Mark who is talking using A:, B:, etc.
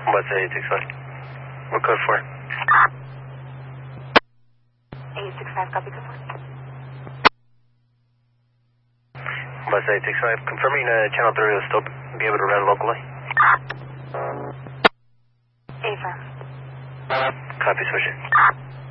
A: What's 865? What code for?
B: 865, copy code 4.
A: Bus 865, confirming channel 3 will still be able to run locally.
B: Affirm.
A: Copy, switch it.